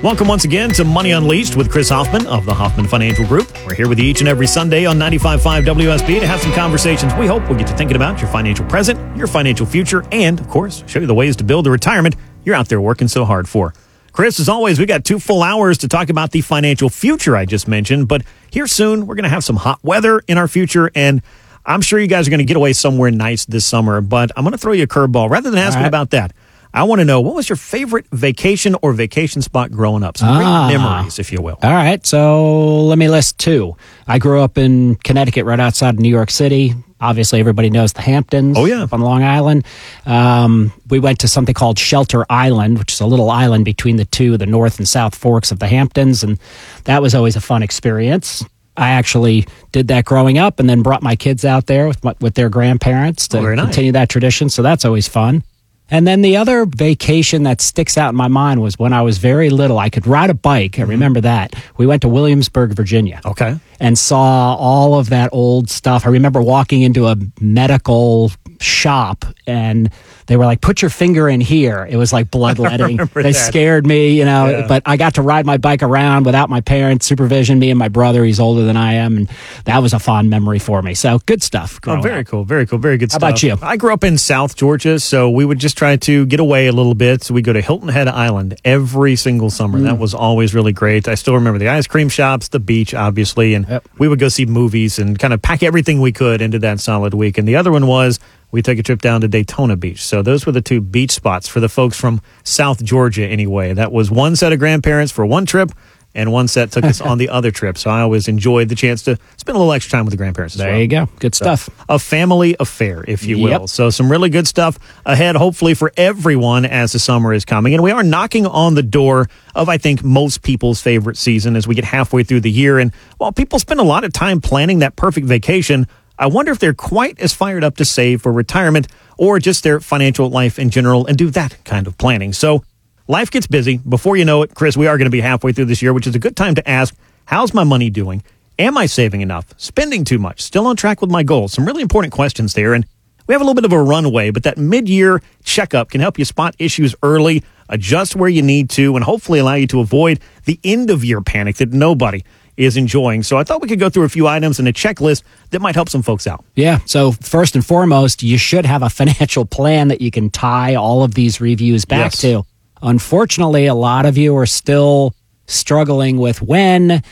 Welcome once again to Money Unleashed with Chris Hoffman of the Hoffman Financial Group. We're here with you each and every Sunday on 95.5 WSB to have some conversations we hope will get you thinking about your financial present, your financial future, and, of course, show you the ways to build the retirement you're out there working so hard for. Chris, as always, we got 2 full hours to talk about the financial future I just mentioned, but here soon we're going to have some hot weather in our future, and I'm sure you guys are going to get away somewhere nice this summer, but I'm going to throw you a curveball. Rather than asking about that, I want to know, what was your favorite vacation or vacation spot growing up? Some great memories, if you will. All right, so let me list 2. I grew up in Connecticut, right outside of New York City. Obviously, everybody knows the Hamptons. Oh, yeah. Up on Long Island. We went to something called Shelter Island, which is a little island between the north and south forks of the Hamptons, and that was always a fun experience. I actually did that growing up and then brought my kids out there with their grandparents to continue that tradition, so that's always fun. And then the other vacation that sticks out in my mind was when I was very little. I could ride a bike. I remember that. We went to Williamsburg, Virginia. Okay. And saw all of that old stuff. I remember walking into a medical shop and they were like, put your finger in here. It was like bloodletting. They scared me, but I got to ride my bike around without my parents' supervision, me and my brother. He's older than I am. And that was a fond memory for me. So good stuff. Very cool. Very cool. Very good stuff. How about you? I grew up in South Georgia, so we would just try to get away a little bit. So we go to Hilton Head Island every single summer. That was always really great. I still remember the ice cream shops, the beach, obviously, and we would go see movies and kind of pack everything we could into that solid week. And the other one was we took a trip down to Daytona Beach. So those were the 2 beach spots for the folks from South Georgia anyway. That was one set of grandparents for one trip, and one set took us on the other trip. So I always enjoyed the chance to spend a little extra time with the grandparents as well. There you go. Good stuff. A family affair, if you will. So some really good stuff ahead, hopefully, for everyone as the summer is coming. And we are knocking on the door of, I think, most people's favorite season as we get halfway through the year. And while people spend a lot of time planning that perfect vacation, I wonder if they're quite as fired up to save for retirement or just their financial life in general and do that kind of planning. So life gets busy. Before you know it, Chris, we are going to be halfway through this year, which is a good time to ask, how's my money doing? Am I saving enough? Spending too much? Still on track with my goals? Some really important questions there. And we have a little bit of a runway, but that mid-year checkup can help you spot issues early, adjust where you need to, and hopefully allow you to avoid the end-of-year panic that nobody is enjoying. So I thought we could go through a few items and a checklist that might help some folks out. Yeah. So first and foremost, you should have a financial plan that you can tie all of these reviews back to. Unfortunately, a lot of you are still struggling with when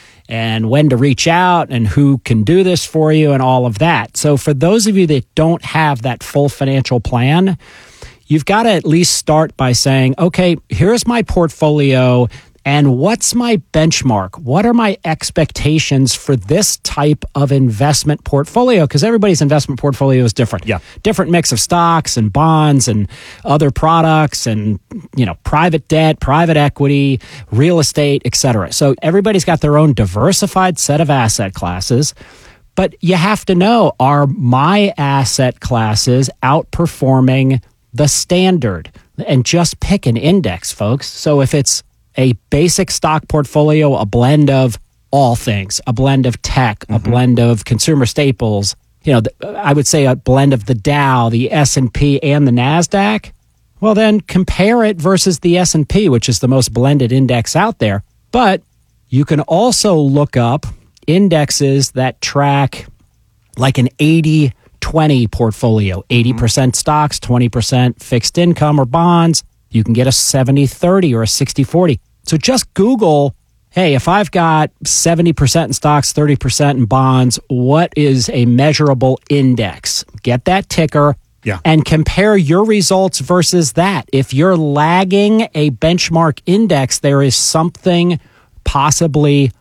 to reach out and who can do this for you and all of that. So for those of you that don't have that full financial plan, you've got to at least start by saying, okay, here's my portfolio. And what's my benchmark? What are my expectations for this type of investment portfolio? Because everybody's investment portfolio is different. Yeah. Different mix of stocks and bonds and other products and, private debt, private equity, real estate, et cetera. So everybody's got their own diversified set of asset classes. But you have to know, are my asset classes outperforming the standard? And just pick an index, folks. So if it's a basic stock portfolio, a blend of all things, a blend of tech, a blend of consumer staples, I would say a blend of the Dow, the S&P, and the NASDAQ, well, then compare it versus the S&P, which is the most blended index out there. But you can also look up indexes that track like an 80-20 portfolio, 80% stocks, 20% fixed income or bonds. You can get a 70-30 or a 60-40. So just Google, hey, if I've got 70% in stocks, 30% in bonds, what is a measurable index? Get that ticker and compare your results versus that. If you're lagging a benchmark index, there is something possibly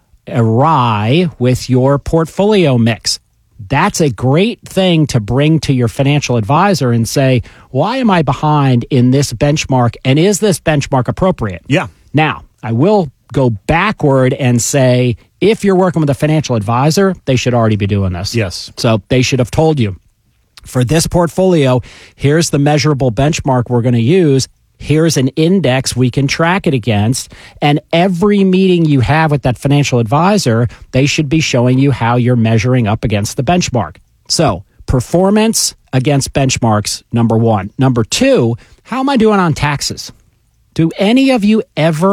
awry with your portfolio mix. That's a great thing to bring to your financial advisor and say, why am I behind in this benchmark? And is this benchmark appropriate? Yeah. Now, I will go backward and say, if you're working with a financial advisor, they should already be doing this. Yes. So they should have told you, for this portfolio, here's the measurable benchmark we're going to use. Here's an index we can track it against. And every meeting you have with that financial advisor, they should be showing you how you're measuring up against the benchmark. So performance against benchmarks, number one. Number two, how am I doing on taxes? Do any of you ever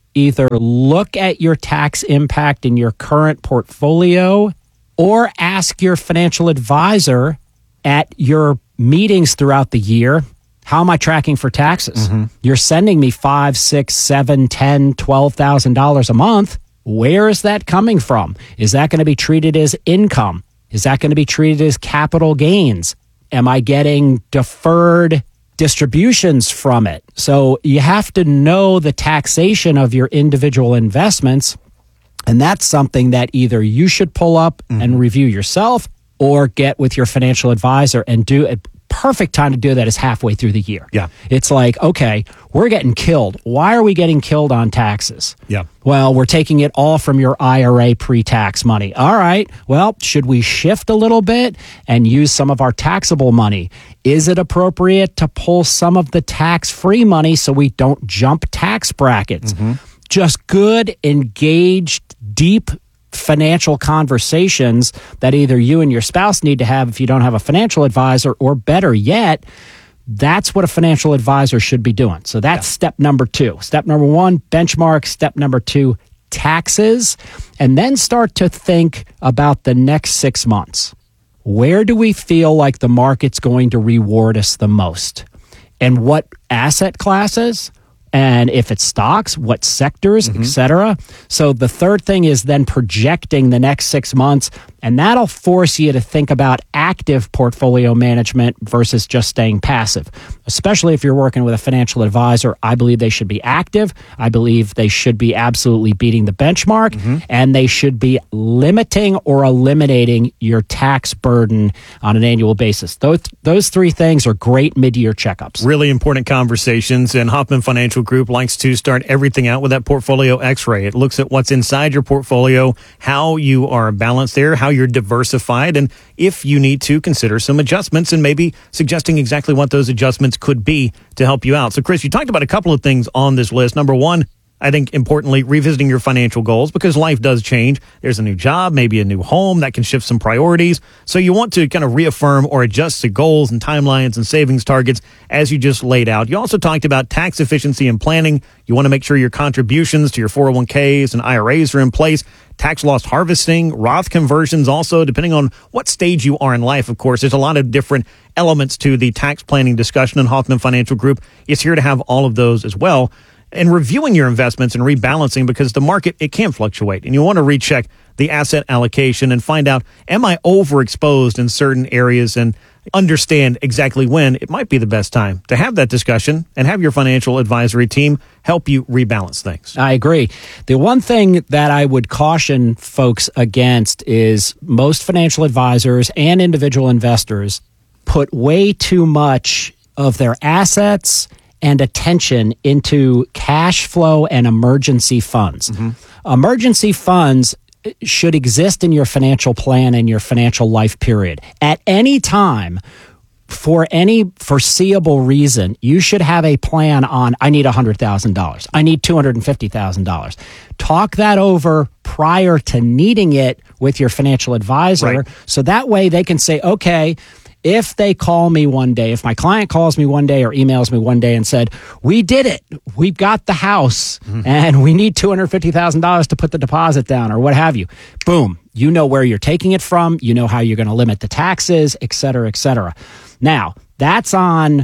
either look at your tax impact in your current portfolio or ask your financial advisor at your meetings throughout the year, how am I tracking for taxes? You're sending me $5,000, $6,000, $7,000, $10,000, $12,000 a month. Where is that coming from? Is that going to be treated as income? Is that going to be treated as capital gains? Am I getting deferred distributions from it? So you have to know the taxation of your individual investments. And that's something that either you should pull up and review yourself or get with your financial advisor and do it. Perfect time to do that is halfway through the year. Yeah. It's like, okay, we're getting killed. Why are we getting killed on taxes? Yeah. Well, we're taking it all from your IRA pre-tax money. All right. Well, should we shift a little bit and use some of our taxable money? Is it appropriate to pull some of the tax-free money so we don't jump tax brackets? Just good, engaged, deep financial conversations that either you and your spouse need to have if you don't have a financial advisor, or better yet, that's what a financial advisor should be doing. So that's step number 2. Step number 1, benchmark. Step number 2, taxes. And then start to think about the next 6 months. Where do we feel like the market's going to reward us the most? And what asset classes? And if it's stocks, what sectors, et cetera. So the third thing is then projecting the next 6 months, and that'll force you to think about active portfolio management versus just staying passive. Especially if you're working with a financial advisor, I believe they should be active. I believe they should be absolutely beating the benchmark, and they should be limiting or eliminating your tax burden on an annual basis. Those 3 things are great mid-year checkups. Really important conversations, and Hoffman Financial Group likes to start everything out with that portfolio x-ray. It looks at what's inside your portfolio, how you are balanced there, how you're diversified, and if you need to consider some adjustments, and maybe suggesting exactly what those adjustments could be to help you out. So, Chris, you talked about a couple of things on this list. Number 1, I think importantly, revisiting your financial goals, because life does change. There's a new job, maybe a new home that can shift some priorities. So you want to kind of reaffirm or adjust the goals and timelines and savings targets as you just laid out. You also talked about tax efficiency and planning. You want to make sure your contributions to your 401ks and IRAs are in place. Tax loss harvesting, Roth conversions also, depending on what stage you are in life, of course. There's a lot of different elements to the tax planning discussion, and Hoffman Financial Group is here to have all of those as well. And reviewing your investments and rebalancing, because the market, it can fluctuate, and you want to recheck the asset allocation and find out, am I overexposed in certain areas, and understand exactly when it might be the best time to have that discussion and have your financial advisory team help you rebalance things. I agree. The one thing that I would caution folks against is most financial advisors and individual investors put way too much of their assets and attention into cash flow and emergency funds. Emergency funds should exist in your financial plan and your financial life period. At any time, for any foreseeable reason, you should have a plan on, I need $100,000. I need $250,000. Talk that over prior to needing it with your financial advisor. Right. So that way they can say, okay, if they call me one day, if my client calls me one day or emails me one day and said, we did it, we've got the house and we need $250,000 to put the deposit down or what have you. Boom. You know where you're taking it from. You know how you're going to limit the taxes, et cetera, et cetera. Now, that's on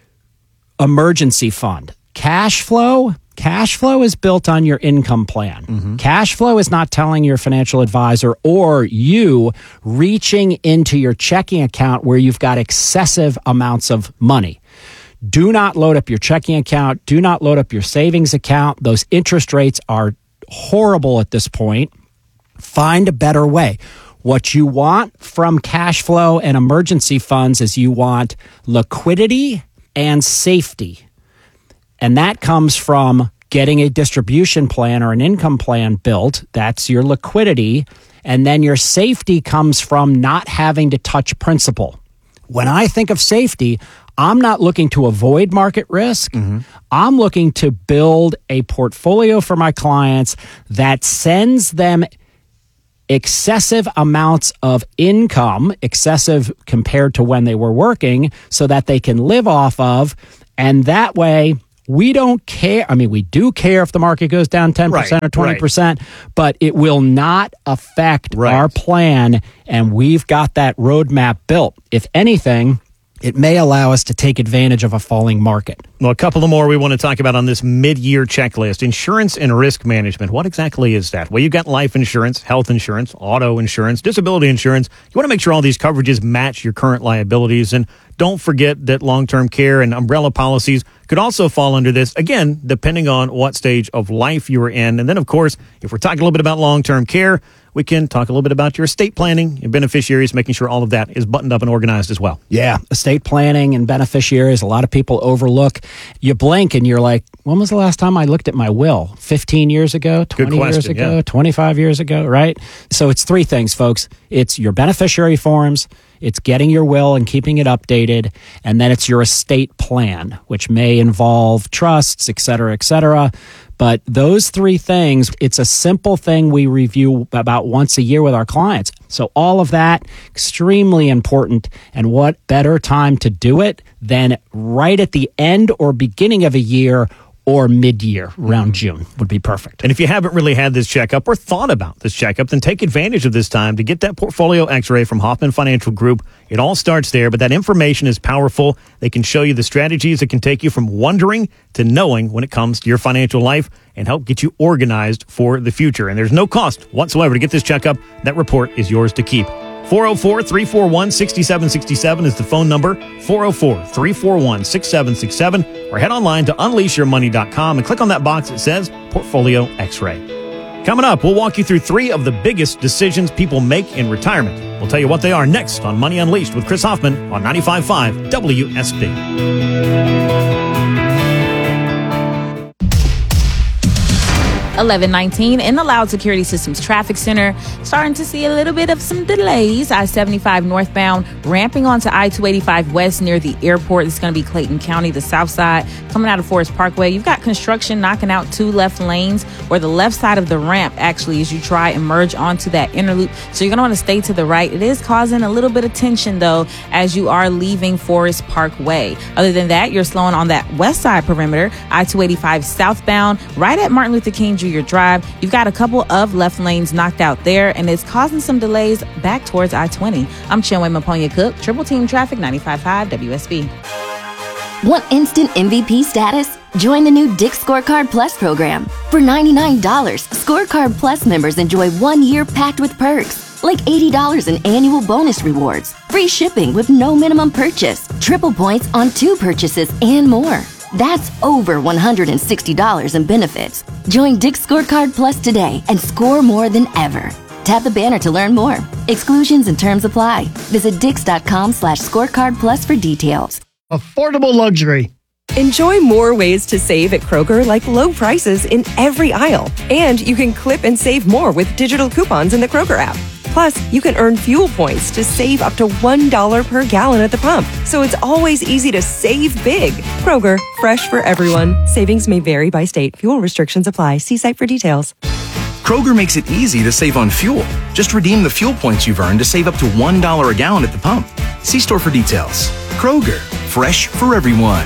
emergency fund. Cash flow is built on your income plan. Cash flow is not telling your financial advisor or you reaching into your checking account where you've got excessive amounts of money. Do not load up your checking account. Do not load up your savings account. Those interest rates are horrible at this point. Find a better way. What you want from cash flow and emergency funds is you want liquidity and safety. And that comes from getting a distribution plan or an income plan built. That's your liquidity. And then your safety comes from not having to touch principal. When I think of safety, I'm not looking to avoid market risk. I'm looking to build a portfolio for my clients that sends them excessive amounts of income, excessive compared to when they were working, so that they can live off of. And that way, we don't care. I mean, we do care if the market goes down 10% or 20%, but it will not affect our plan. And we've got that roadmap built. If anything, it may allow us to take advantage of a falling market. Well, a couple of more we want to talk about on this mid-year checklist. Insurance and risk management. What exactly is that? Well, you've got life insurance, health insurance, auto insurance, disability insurance. You want to make sure all these coverages match your current liabilities. And don't forget that long-term care and umbrella policies could also fall under this, again, depending on what stage of life you are in. And then, of course, if we're talking a little bit about long-term care, we can talk a little bit about your estate planning and beneficiaries, making sure all of that is buttoned up and organized as well. Yeah, estate planning and beneficiaries, a lot of people overlook. You blink and you're like, when was the last time I looked at my will? 15 years ago, 20 years ago, 25 years ago, right? So it's three things, folks. It's your beneficiary forms, it's getting your will and keeping it updated, and then it's your estate plan, which may involve trusts, et cetera, et cetera. But those three things, it's a simple thing we review about once a year with our clients. So all of that, extremely important. And what better time to do it than right at the end or beginning of a year or mid-year, around June would be perfect. And if you haven't really had this checkup or thought about this checkup, then take advantage of this time to get that portfolio x-ray from Hoffman Financial Group. It all starts there, but that information is powerful. They can show you the strategies that can take you from wondering to knowing when it comes to your financial life and help get you organized for the future. And there's no cost whatsoever to get this checkup. That report is yours to keep. 404-341-6767 is the phone number, 404-341-6767, or head online to unleashyourmoney.com and click on that box that says Portfolio X-Ray. Coming up, we'll walk you through three of the biggest decisions people make in retirement. We'll tell you what they are next on Money Unleashed with Chris Hoffman on 95.5 WSB. 1119 in the Loud Security Systems Traffic Center. Starting to see a little bit of some delays. I-75 northbound, ramping onto I-285 west near the airport. It's going to be Clayton County, the south side. Coming out of Forest Parkway, you've got construction knocking out two left lanes, or the left side of the ramp, actually, as you try and merge onto that inner loop. So you're going to want to stay to the right. It is causing a little bit of tension, though, as you are leaving Forest Parkway. Other than that, you're slowing on that west side perimeter, I-285 southbound, right at Martin Luther King Jr. Drive. You've got a couple of left lanes knocked out there, and it's causing some delays back towards I-20. I'm Chinwe Maponya-Cook, Triple Team Traffic 95.5 WSB. Want instant MVP status? Join the new Dick's Scorecard Plus program. For $99, Scorecard Plus members enjoy 1 year packed with perks, like $80 in annual bonus rewards, free shipping with no minimum purchase, triple points on 2 purchases, and more. That's over $160 in benefits. Join Dick's Scorecard Plus today and score more than ever. Tap the banner to learn more. Exclusions and terms apply. Visit Dix.com/scorecard plus for details. Affordable luxury. Enjoy more ways to save at Kroger, like low prices in every aisle. And you can clip and save more with digital coupons in the Kroger app. Plus, you can earn fuel points to save up to $1 per gallon at the pump. So it's always easy to save big. Kroger, fresh for everyone. Savings may vary by state. Fuel restrictions apply. See site for details. Kroger makes it easy to save on fuel. Just redeem the fuel points you've earned to save up to $1 a gallon at the pump. See store for details. Kroger, fresh for everyone.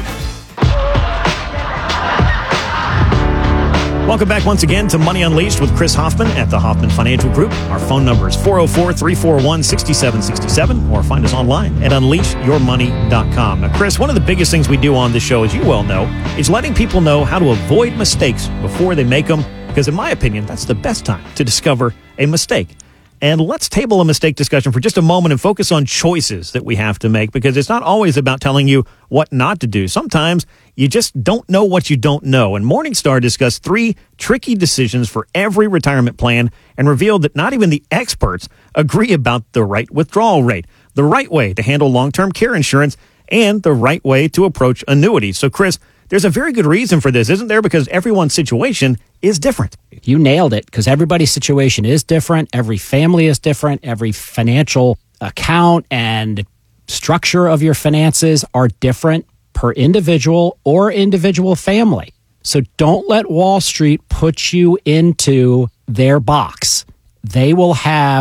Welcome back once again to Money Unleashed with Chris Hoffman at the Hoffman Financial Group. Our phone number is 404-341-6767, or find us online at unleashyourmoney.com. Now, Chris, one of the biggest things we do on this show, as you well know, is letting people know how to avoid mistakes before they make them, because in my opinion, that's the best time to discover a mistake. And let's table a mistake discussion for just a moment and focus on choices that we have to make, because it's not always about telling you what not to do. Sometimes you just don't know what you don't know. And Morningstar discussed 3 tricky decisions for every retirement plan and revealed that not even the experts agree about the right withdrawal rate, the right way to handle long-term care insurance, and the right way to approach annuities. So, Chris, there's a very good reason for this, isn't there? Because everyone's situation is different. You nailed it, because everybody's situation is different. Every family is different. Every financial account and structure of your finances are different per individual or individual family. So don't let Wall Street put you into their box. They will have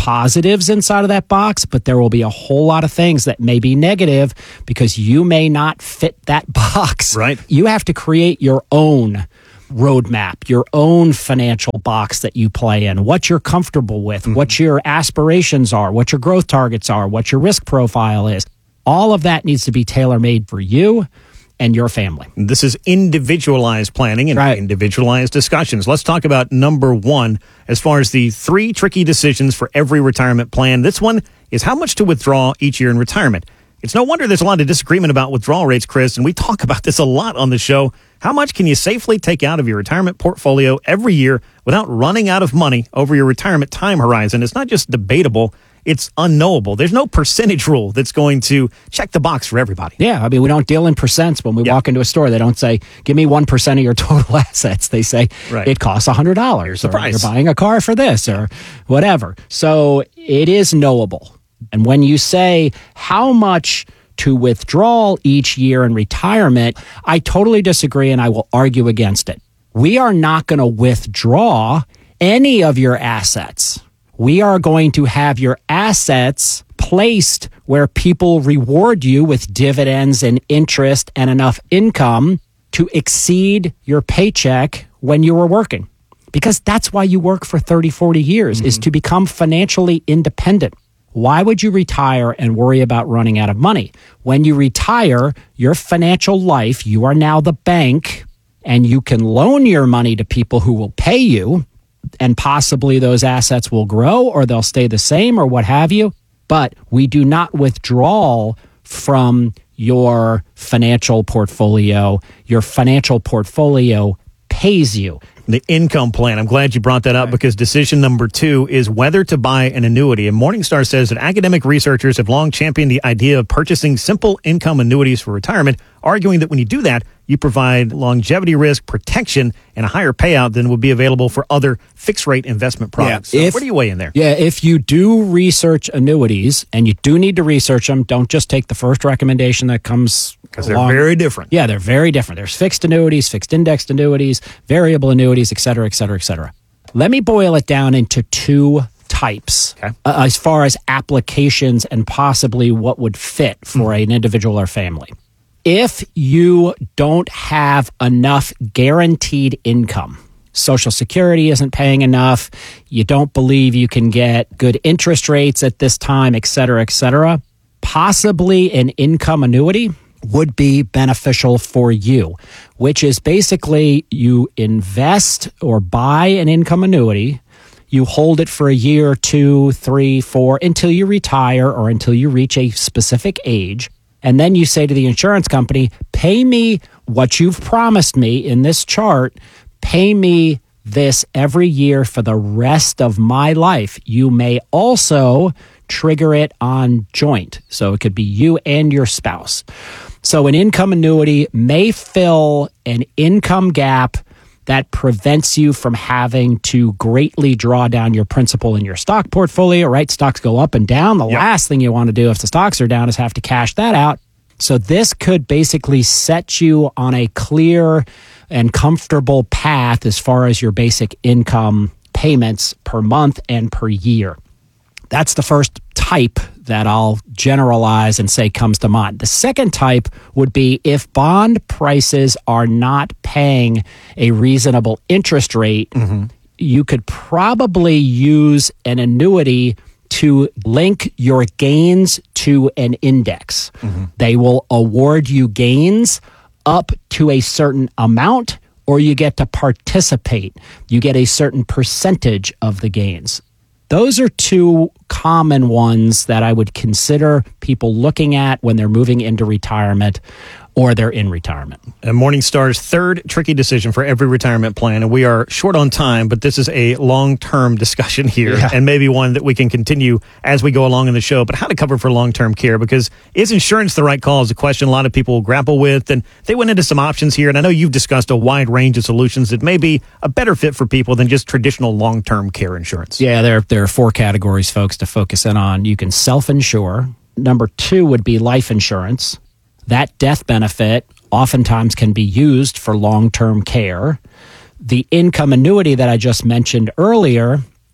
positives inside of that box, but there will be a whole lot of things that may be negative because you may not fit that box. Right. You have to create your own roadmap, your own financial box that you play in, what you're comfortable with, what your aspirations are, what your growth targets are, what your risk profile is. All of that needs to be tailor-made for you and your family. This is individualized planning and individualized discussions. Let's talk about number one as far as the 3 tricky decisions for every retirement plan. This one is how much to withdraw each year in retirement. It's no wonder there's a lot of disagreement about withdrawal rates, Chris, and we talk about this a lot on the show. How much can you safely take out of your retirement portfolio every year without running out of money over your retirement time horizon? It's not just debatable, it's unknowable. There's no percentage rule that's going to check the box for everybody. Yeah, I mean, we don't deal in percents when we walk into a store. They don't say, give me 1% of your total assets. They say, it costs $100. Here's the price. You're buying a car for this or whatever. So it is knowable. And when you say how much to withdraw each year in retirement, I totally disagree and I will argue against it. We are not going to withdraw any of your assets. We are going to have your assets placed where people reward you with dividends and interest and enough income to exceed your paycheck when you were working. Because that's why you work for 30, 40 years, is to become financially independent. Why would you retire and worry about running out of money? When you retire, your financial life, you are now the bank, and you can loan your money to people who will pay you, and possibly those assets will grow or they'll stay the same or what have you. But we do not withdraw from your financial portfolio. Your financial portfolio pays you. The income plan. I'm glad you brought that up because decision number 2 is whether to buy an annuity. And Morningstar says that academic researchers have long championed the idea of purchasing simple income annuities for retirement, arguing that when you do that, you provide longevity risk protection and a higher payout than would be available for other fixed-rate investment products. Yeah. So where do you weigh in there? Yeah, if you do research annuities, and you do need to research them, don't just take the first recommendation that comes because they're very different. Yeah, they're very different. There's fixed annuities, fixed indexed annuities, variable annuities, et cetera, et cetera, et cetera. Let me boil it down into 2 types as far as applications and possibly what would fit for an individual or family. If you don't have enough guaranteed income, Social Security isn't paying enough, you don't believe you can get good interest rates at this time, et cetera, possibly an income annuity would be beneficial for you, which is basically you invest or buy an income annuity, you hold it for a year, 2, 3, 4, until you retire or until you reach a specific age. And then you say to the insurance company, pay me what you've promised me in this chart, pay me this every year for the rest of my life. You may also trigger it on joint. So it could be you and your spouse. So an income annuity may fill an income gap that prevents you from having to greatly draw down your principal in your stock portfolio, right? Stocks go up and down. The last thing you want to do if the stocks are down is have to cash that out. So this could basically set you on a clear and comfortable path as far as your basic income payments per month and per year. That's the first type that I'll generalize and say comes to mind. The second type would be if bond prices are not paying a reasonable interest rate, you could probably use an annuity to link your gains to an index. They will award you gains up to a certain amount, or you get to participate. You get a certain percentage of the gains. Those are 2 common ones that I would consider people looking at when they're moving into retirement or they're in retirement. And Morningstar's 3rd tricky decision for every retirement plan, and we are short on time, but this is a long-term discussion here, and maybe one that we can continue as we go along in the show, but how to cover for long-term care, because is insurance the right call is a question a lot of people grapple with, and they went into some options here, and I know you've discussed a wide range of solutions that may be a better fit for people than just traditional long-term care insurance. Yeah, there are 4 categories, folks, to focus in on. You can self-insure. Number 2 would be life insurance. That death benefit oftentimes can be used for long-term care. The income annuity that I just mentioned earlier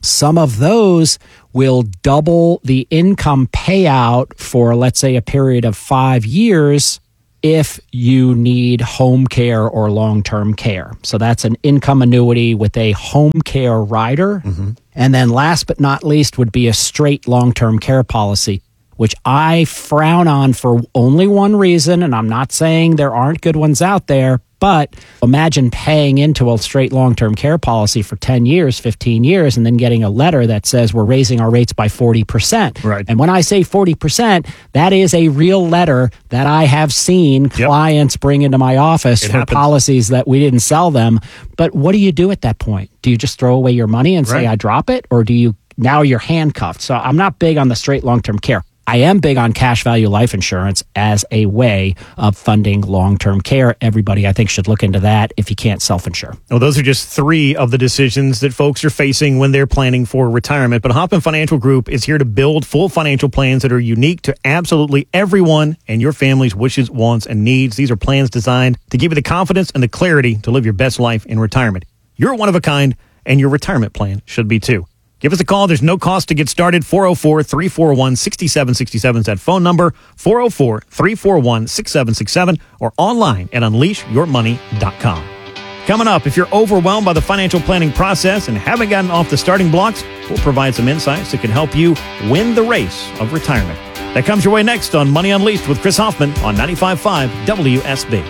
Some of those will double the income payout for, let's say, a period of 5 years if you need home care or long-term care. So that's an income annuity with a home care rider. And then last but not least would be a straight long-term care policy, which I frown on for only one reason, and I'm not saying there aren't good ones out there, but imagine paying into a straight long-term care policy for 10 years, 15 years, and then getting a letter that says we're raising our rates by 40%. Right. And when I say 40%, that is a real letter that I have seen clients bring into my office for policies that we didn't sell them. But what do you do at that point? Do you just throw away your money and say, I drop it? Or do you, now you're handcuffed? So I'm not big on the straight long-term care. I am big on cash value life insurance as a way of funding long-term care. Everybody, I think, should look into that if you can't self-insure. Well, those are just 3 of the decisions that folks are facing when they're planning for retirement. But Hoffman Financial Group is here to build full financial plans that are unique to absolutely everyone and your family's wishes, wants, and needs. These are plans designed to give you the confidence and the clarity to live your best life in retirement. You're one of a kind, and your retirement plan should be too. Give us a call. There's no cost to get started. 404-341-6767 is that phone number. 404-341-6767 or online at unleashyourmoney.com. Coming up, if you're overwhelmed by the financial planning process and haven't gotten off the starting blocks, we'll provide some insights that can help you win the race of retirement. That comes your way next on Money Unleashed with Chris Hoffman on 95.5 WSB.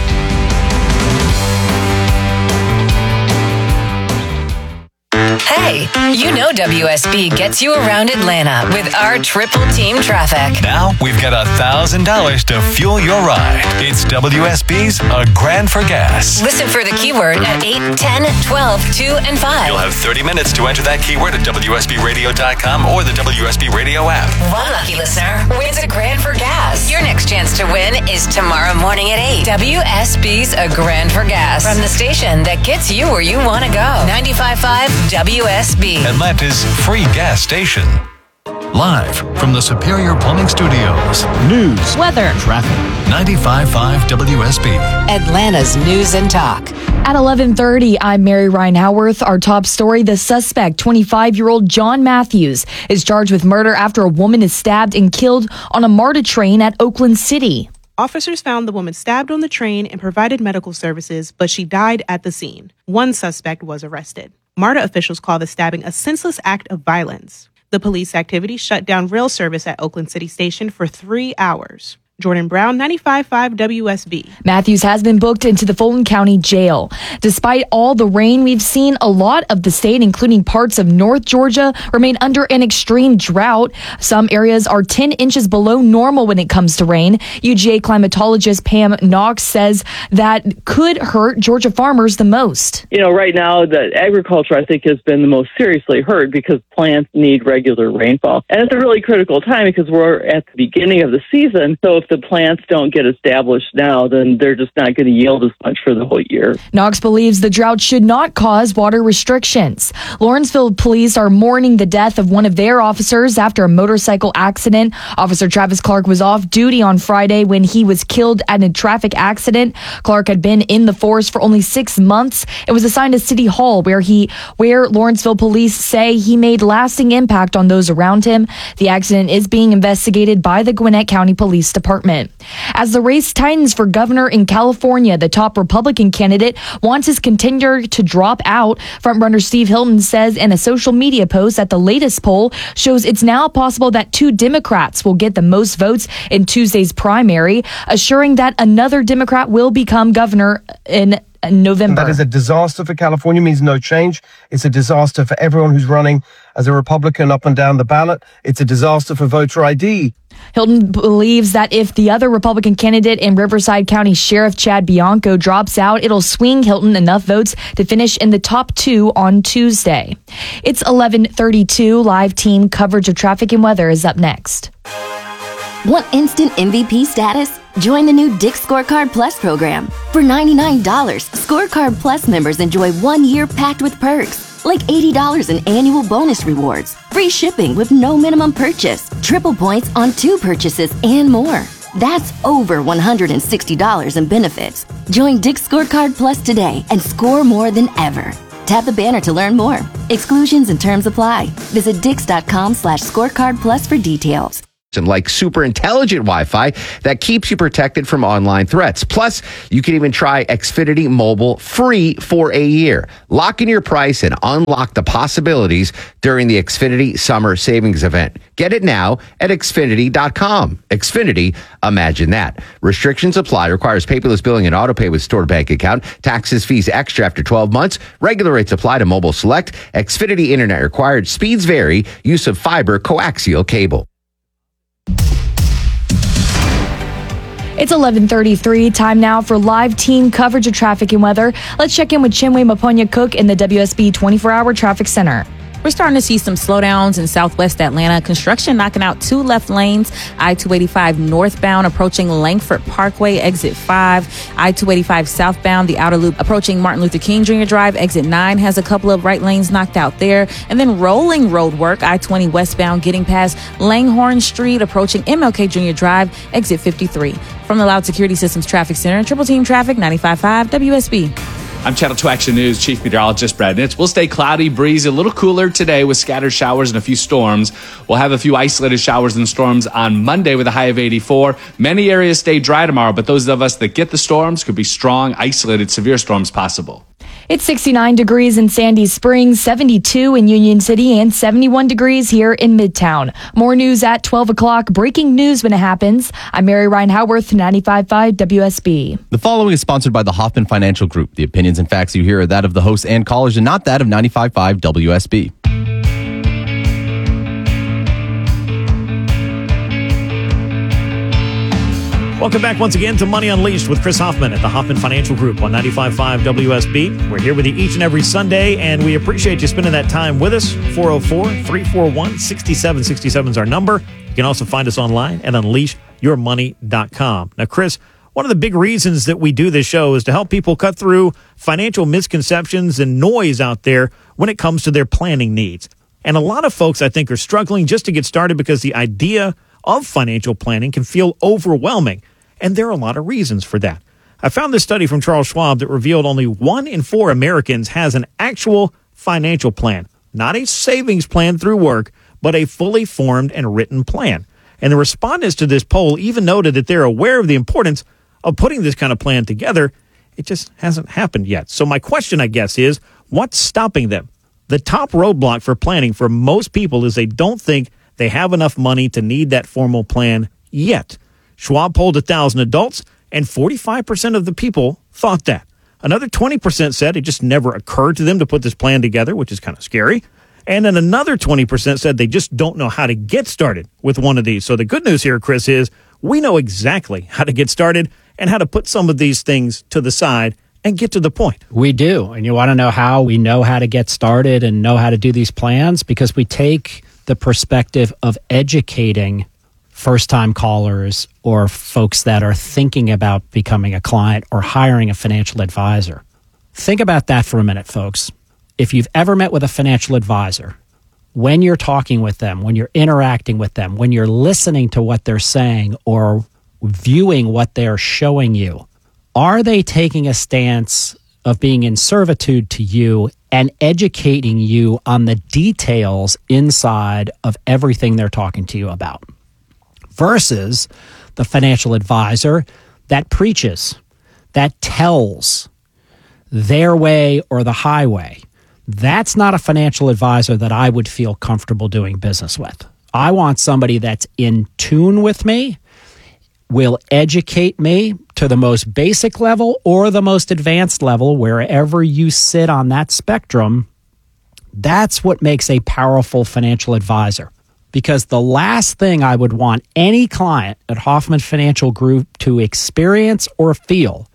Hey, you know WSB gets you around Atlanta with our triple team traffic. Now we've got $1,000 to fuel your ride. It's WSB's A Grand for Gas. Listen for the keyword at 8, 10, 12, 2, and 5. You'll have 30 minutes to enter that keyword at WSBRadio.com or the WSB Radio app. One lucky listener wins a grand for gas. Your next chance to win is tomorrow morning at 8. WSB's A Grand for Gas. From the station that gets you where you want to go. 95.5 WSB. Atlanta's free gas station. Live from the Superior Plumbing Studios. News, weather, traffic. 95.5 WSB. Atlanta's news and talk. At 11:30, I'm Mary Ryan Howarth. Our top story, the suspect, 25-year-old John Matthews, is charged with murder after a woman is stabbed and killed on a MARTA train at Oakland City. Officers found the woman stabbed on the train and provided medical services, but she died at the scene. One suspect was arrested. MARTA officials call the stabbing a senseless act of violence. The police activity shut down rail service at Oakland City Station for 3 hours. Jordan Brown, 95.5 WSB. Matthews has been booked into the Fulton County Jail. Despite all the rain we've seen, a lot of the state, including parts of North Georgia, remain under an extreme drought. Some areas are 10 inches below normal when it comes to rain. UGA climatologist Pam Knox says that could hurt Georgia farmers the most. You know, right now, the agriculture, I think, has been the most seriously hurt because plants need regular rainfall. And it's a really critical time because we're at the beginning of the season. So if the plants don't get established now, then they're just not going to yield as much for the whole year. Knox believes the drought should not cause water restrictions. Lawrenceville police are mourning the death of one of their officers after a motorcycle accident. Officer Travis Clark was off duty on Friday when he was killed at a traffic accident. Clark had been in the force for only 6 months. It was assigned to City Hall where Lawrenceville police say he made lasting impact on those around him. The accident is being investigated by the Gwinnett County Police Department. As the race tightens for governor in California, the top Republican candidate wants his contender to drop out. Frontrunner Steve Hilton says in a social media post that the latest poll shows it's now possible that 2 Democrats will get the most votes in Tuesday's primary, assuring that another Democrat will become governor in November. That is a disaster for California, means no change. It's a disaster for everyone who's running as a Republican up and down the ballot. It's a disaster for voter ID. Hilton believes that if the other Republican candidate in Riverside County Sheriff Chad Bianco drops out, it'll swing Hilton enough votes to finish in the top 2 on Tuesday. It's 11:32. Live team coverage of traffic and weather is up next. Want instant MVP status? Join the new Dick's Scorecard Plus program. For $99, Scorecard Plus members enjoy 1 year packed with perks, like $80 in annual bonus rewards, free shipping with no minimum purchase, triple points on 2 purchases, and more. That's over $160 in benefits. Join Dick's Scorecard Plus today and score more than ever. Tap the banner to learn more. Exclusions and terms apply. Visit Dix.com/scorecard plus for details. Like super intelligent Wi-Fi that keeps you protected from online threats. Plus, you can even try Xfinity Mobile free for a year. Lock in your price and unlock the possibilities during the Xfinity Summer Savings Event. Get it now at Xfinity.com. Xfinity, imagine that. Restrictions apply. Requires paperless billing and autopay with stored bank account. Taxes, fees extra after 12 months. Regular rates apply to Mobile Select. Xfinity Internet required. Speeds vary. Use of fiber coaxial cable. It's 11:33. Time now for live team coverage of traffic and weather. Let's check in with Chinwe Maponya-Cook in the WSB 24-hour traffic center. We're starting to see some slowdowns in southwest Atlanta. Construction knocking out 2 left lanes. I-285 northbound approaching Langford Parkway, exit 5. I-285 southbound, the outer loop approaching Martin Luther King Jr. Drive, exit 9 has a couple of right lanes knocked out there. And then rolling road work, I-20 westbound getting past Langhorne Street approaching MLK Jr. Drive, exit 53. From the Loud Security Systems Traffic Center, Triple Team Traffic, 95.5 WSB. I'm Channel 2 Action News Chief Meteorologist Brad Nitz. We'll stay cloudy, breezy, a little cooler today with scattered showers and a few storms. We'll have a few isolated showers and storms on Monday with a high of 84. Many areas stay dry tomorrow, but those of us that get the storms could be strong, isolated, severe storms possible. It's 69 degrees in Sandy Springs, 72 in Union City, and 71 degrees here in Midtown. More news at 12 o'clock. Breaking news when it happens. I'm Mary Ryan Howarth, 95.5 WSB. The following is sponsored by the Hoffman Financial Group. The opinions and facts you hear are that of the hosts and callers and not that of 95.5 WSB. Welcome back once again to Money Unleashed with Chris Hoffman at the Hoffman Financial Group on 95.5 WSB. We're here with you each and every Sunday, and we appreciate you spending that time with us. 404-341-6767 is our number. You can also find us online at unleashyourmoney.com. Now, Chris, one of the big reasons that we do this show is to help people cut through financial misconceptions and noise out there when it comes to their planning needs. And a lot of folks, I think, are struggling just to get started because the idea of financial planning can feel overwhelming. And there are a lot of reasons for that. I found this study from Charles Schwab that revealed only 1 in 4 Americans has an actual financial plan, not a savings plan through work, but a fully formed and written plan. And the respondents to this poll even noted that they're aware of the importance of putting this kind of plan together. It just hasn't happened yet. So my question, I guess, is what's stopping them? The top roadblock for planning for most people is they don't think they have enough money to need that formal plan yet. Schwab polled 1,000 adults, and 45% of the people thought that. Another 20% said it just never occurred to them to put this plan together, which is kind of scary. And then another 20% said they just don't know how to get started with one of these. So the good news here, Chris, is we know exactly how to get started and how to put some of these things to the side and get to the point. We do. And you want to know how we know how to get started and know how to do these plans? Because we take the perspective of educating first-time callers or folks that are thinking about becoming a client or hiring a financial advisor. Think about that for a minute, folks. If you've ever met with a financial advisor, when you're talking with them, when you're interacting with them, when you're listening to what they're saying or viewing what they're showing you, are they taking a stance of being in servitude to you and educating you on the details inside of everything they're talking to you about? Versus the financial advisor that preaches, that tells their way or the highway. That's not a financial advisor that I would feel comfortable doing business with. I want somebody that's in tune with me, will educate me to the most basic level or the most advanced level, wherever you sit on that spectrum. That's what makes a powerful financial advisor. Because the last thing I would want any client at Hoffman Financial Group to experience or feel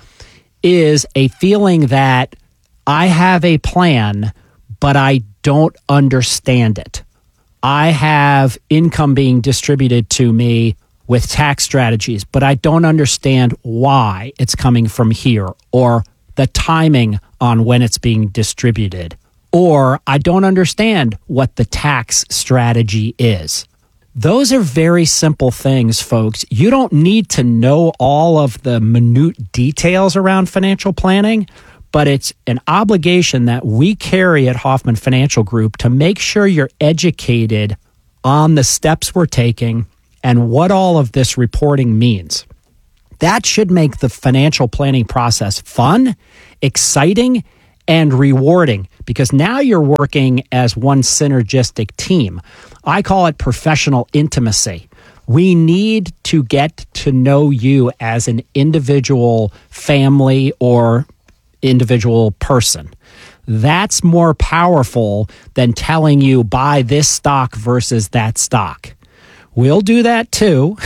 is a feeling that I have a plan, but I don't understand it. I have income being distributed to me with tax strategies, but I don't understand why it's coming from here or the timing on when it's being distributed. Or I don't understand what the tax strategy is. Those are very simple things, folks. You don't need to know all of the minute details around financial planning, but it's an obligation that we carry at Hoffman Financial Group to make sure you're educated on the steps we're taking and what all of this reporting means. That should make the financial planning process fun, exciting, and rewarding, because now you're working as one synergistic team. I call it professional intimacy. We need to get to know you as an individual family or individual person. That's more powerful than telling you buy this stock versus that stock. We'll do that too.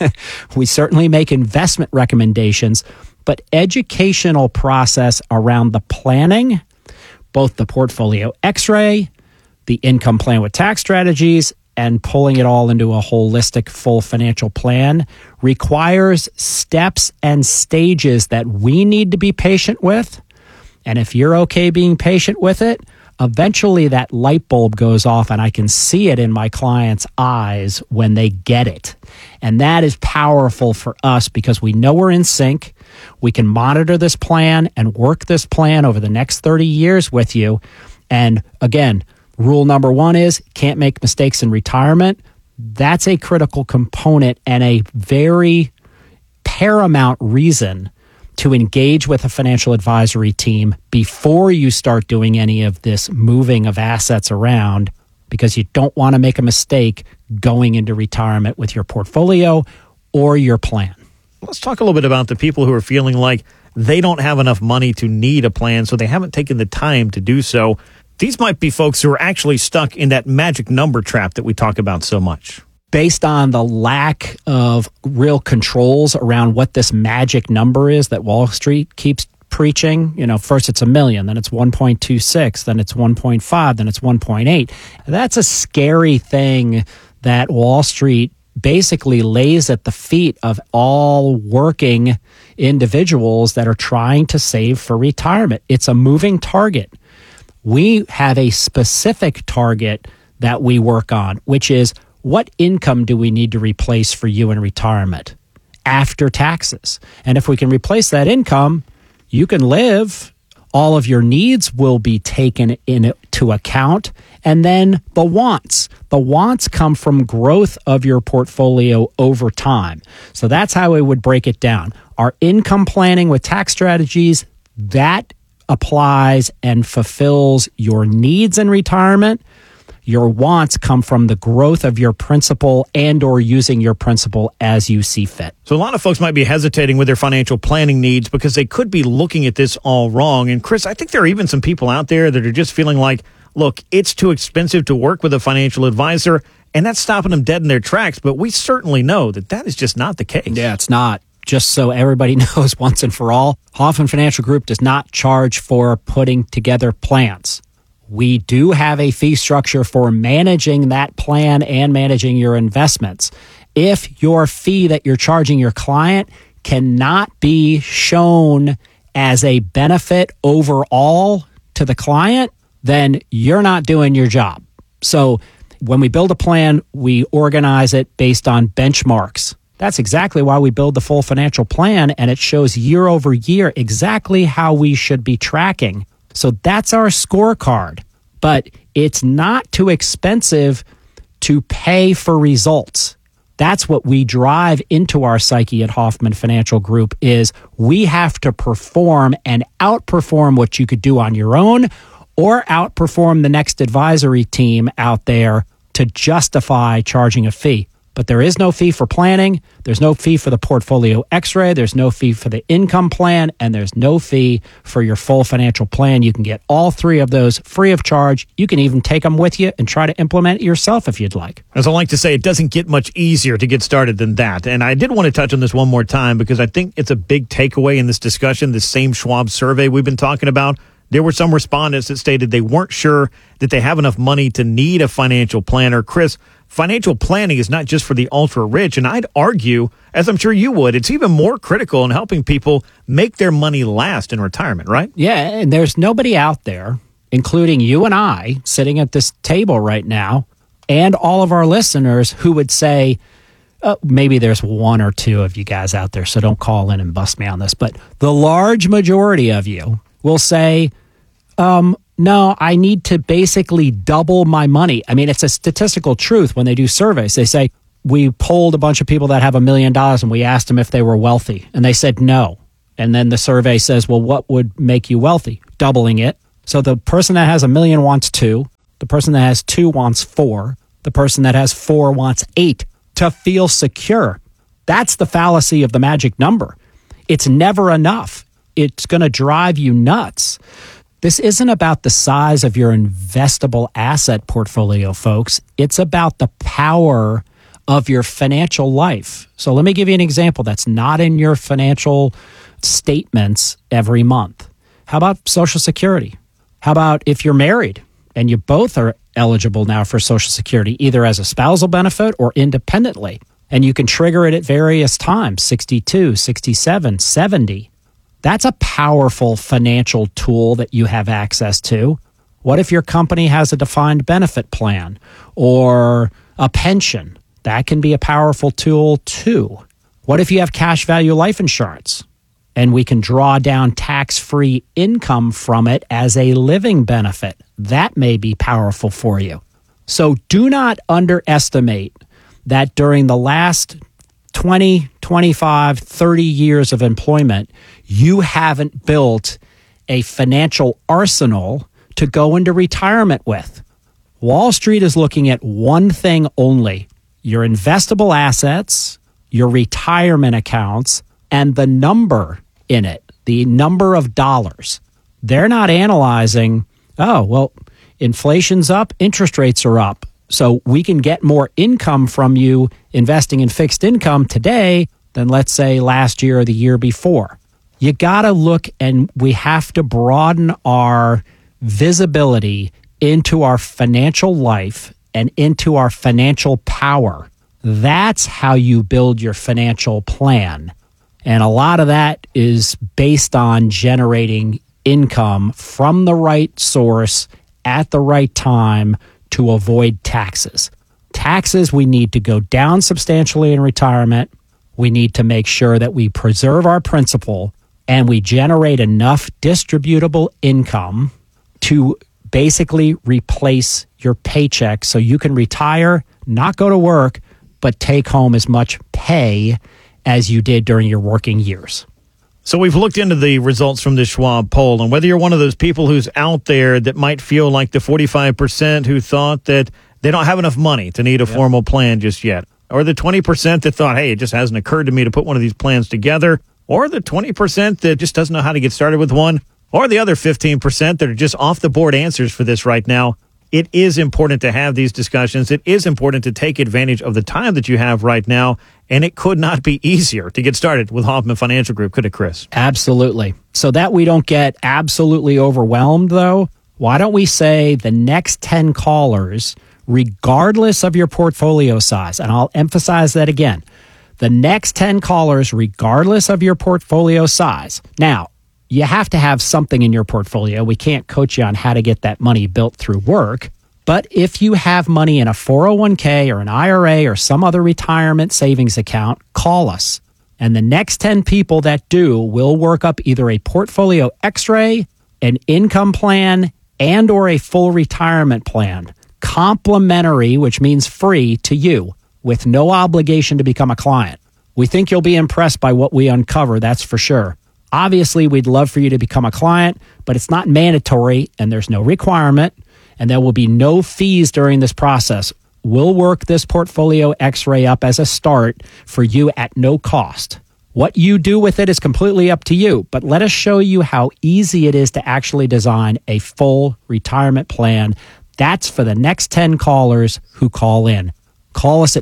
We certainly make investment recommendations, but educational process around the planning, both the portfolio X-ray, the income plan with tax strategies, and pulling it all into a holistic full financial plan requires steps and stages that we need to be patient with. And if you're okay being patient with it, eventually that light bulb goes off and I can see it in my clients' eyes when they get it. And that is powerful for us because we know we're in sync. We can monitor this plan and work this plan over the next 30 years with you. And again, rule number one is can't make mistakes in retirement. That's a critical component and a very paramount reason to engage with a financial advisory team before you start doing any of this moving of assets around, because you don't want to make a mistake going into retirement with your portfolio or your plan. Let's talk a little bit about the people who are feeling like they don't have enough money to need a plan, so they haven't taken the time to do so. These might be folks who are actually stuck in that magic number trap that we talk about so much. Based on the lack of real controls around what this magic number is that Wall Street keeps preaching, first it's $1 million, then it's 1.26, then it's 1.5, then it's 1.8. That's a scary thing that Wall Street basically lays at the feet of all working individuals that are trying to save for retirement. It's a moving target. We have a specific target that we work on, which is what income do we need to replace for you in retirement after taxes? And if we can replace that income, you can live. All of your needs will be taken into account. And then the wants. The wants come from growth of your portfolio over time. So that's how we would break it down. Our income planning with tax strategies, that applies and fulfills your needs in retirement. Your wants come from the growth of your principal and or using your principal as you see fit. So a lot of folks might be hesitating with their financial planning needs because they could be looking at this all wrong. And Chris, I think there are even some people out there that are just feeling like, look, it's too expensive to work with a financial advisor, and that's stopping them dead in their tracks. But we certainly know that that is just not the case. Yeah, it's not. Just so everybody knows once and for all, Hoffman Financial Group does not charge for putting together plans. We do have a fee structure for managing that plan and managing your investments. If your fee that you're charging your client cannot be shown as a benefit overall to the client, then you're not doing your job. So when we build a plan, we organize it based on benchmarks. That's exactly why we build the full financial plan, and it shows year over year exactly how we should be tracking. So that's our scorecard. But it's not too expensive to pay for results. That's what we drive into our psyche at Hoffman Financial Group is we have to perform and outperform what you could do on your own or outperform the next advisory team out there to justify charging a fee. But there is no fee for planning, there's no fee for the portfolio X-ray, there's no fee for the income plan, and there's no fee for your full financial plan. You can get all three of those free of charge. You can even take them with you and try to implement it yourself if you'd like. As I like to say, it doesn't get much easier to get started than that. And I did want to touch on this one more time because I think it's a big takeaway in this discussion, this same Schwab survey we've been talking about. There were some respondents that stated they weren't sure that they have enough money to need a financial planner. Chris, financial planning is not just for the ultra-rich, and I'd argue, as I'm sure you would, it's even more critical in helping people make their money last in retirement, right? Yeah, and there's nobody out there, including you and I, sitting at this table right now, and all of our listeners who would say, maybe there's one or two of you guys out there, so don't call in and bust me on this, but the large majority of you will say, no, I need to basically double my money. I mean, it's a statistical truth when they do surveys. They say, we polled a bunch of people that have $1 million and we asked them if they were wealthy. And they said no. And then the survey says, well, what would make you wealthy? Doubling it. So the person that has $1 million wants 2. The person that has 2 wants 4. The person that has 4 wants 8 to feel secure. That's the fallacy of the magic number. It's never enough. It's going to drive you nuts. This isn't about the size of your investable asset portfolio, folks. It's about the power of your financial life. So let me give you an example that's not in your financial statements every month. How about Social Security? How about if you're married and you both are eligible now for Social Security, either as a spousal benefit or independently, and you can trigger it at various times, 62, 67, 70. That's a powerful financial tool that you have access to. What if your company has a defined benefit plan or a pension? That can be a powerful tool too. What if you have cash value life insurance and we can draw down tax-free income from it as a living benefit? That may be powerful for you. So do not underestimate that during the last 20, 25, 30 years of employment, you haven't built a financial arsenal to go into retirement with. Wall Street is looking at one thing only: your investable assets, your retirement accounts, and the number in it, the number of dollars. They're not analyzing, oh, well, inflation's up, interest rates are up, so we can get more income from you investing in fixed income today than, let's say, last year or the year before. You got to look, and we have to broaden our visibility into our financial life and into our financial power. That's how you build your financial plan. And a lot of that is based on generating income from the right source at the right time to avoid taxes. Taxes, we need to go down substantially in retirement. We need to make sure that we preserve our principal and we generate enough distributable income to basically replace your paycheck so you can retire, not go to work, but take home as much pay as you did during your working years. So we've looked into the results from the Schwab poll, and whether you're one of those people who's out there that might feel like the 45% who thought that they don't have enough money to need a formal plan just yet, or the 20% that thought, hey, it just hasn't occurred to me to put one of these plans together, or the 20% that just doesn't know how to get started with one, or the other 15% that are just off the board answers for this right now, it is important to have these discussions. It is important to take advantage of the time that you have right now, and it could not be easier to get started with Hoffman Financial Group, could it, Chris? Absolutely. So that we don't get absolutely overwhelmed, though, why don't we say the next 10 callers, regardless of your portfolio size, and I'll emphasize that again, the next 10 callers, regardless of your portfolio size. Now, you have to have something in your portfolio. We can't coach you on how to get that money built through work. But if you have money in a 401k or an IRA or some other retirement savings account, call us. And the next 10 people that do will work up either a portfolio X-ray, an income plan, and or a full retirement plan. Complimentary, which means free to you, with no obligation to become a client. We think you'll be impressed by what we uncover, that's for sure. Obviously, we'd love for you to become a client, but it's not mandatory and there's no requirement, and there will be no fees during this process. We'll work this portfolio X-ray up as a start for you at no cost. What you do with it is completely up to you, but let us show you how easy it is to actually design a full retirement plan. That's for the next 10 callers who call in. Call us at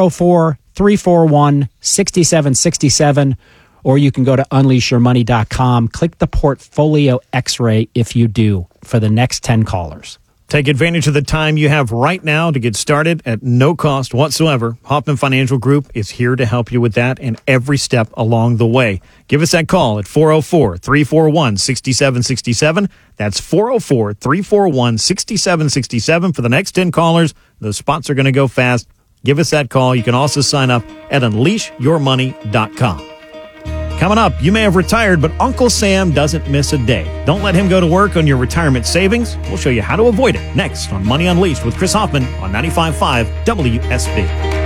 404-341-6767, or you can go to unleashyourmoney.com. Click the portfolio X-ray if you do for the next 10 callers. Take advantage of the time you have right now to get started at no cost whatsoever. Hoffman Financial Group is here to help you with that and every step along the way. Give us that call at 404-341-6767. That's 404-341-6767 for the next 10 callers. Those spots are going to go fast. Give us that call. You can also sign up at unleashyourmoney.com. Coming up, you may have retired, but Uncle Sam doesn't miss a day. Don't let him go to work on your retirement savings. We'll show you how to avoid it next on Money Unleashed with Chris Hoffman on 95.5 WSB.